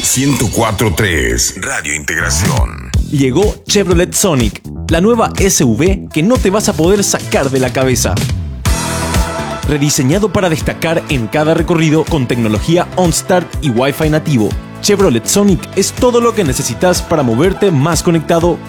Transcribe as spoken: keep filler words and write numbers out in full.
ciento cuatro punto tres Radio Integración. Llegó Chevrolet Sonic, la nueva S U V que no te vas a poder sacar de la cabeza. Rediseñado para destacar en cada recorrido con tecnología OnStart y Wi-Fi nativo, Chevrolet Sonic es todo lo que necesitas para moverte más conectado